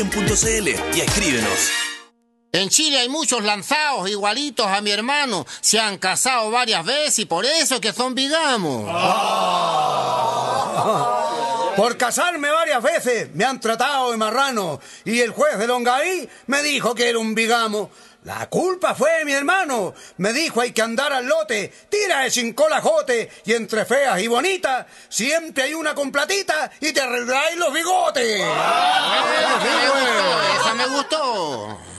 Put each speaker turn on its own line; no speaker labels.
y escríbenos.
En Chile hay muchos lanzados igualitos a mi hermano. Se han casado varias veces y por eso es que son bigamos.
Por casarme varias veces me han tratado de marrano y el juez de Longaví me dijo que era un bigamo. La culpa fue de mi hermano. Me dijo hay que andar al lote, tira de sin colajote y entre feas y bonitas siempre hay una con platita y te arregláis los bigotes.
Esa me gustó.